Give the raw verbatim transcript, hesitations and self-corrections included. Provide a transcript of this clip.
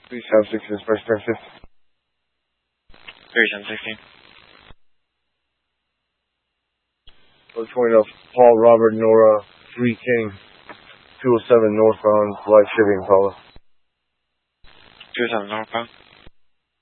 Please have six express transit. three ten sixteen. Look point of Paul Robert Nora three King two oh seven northbound light shipping Paula. two oh seven northbound.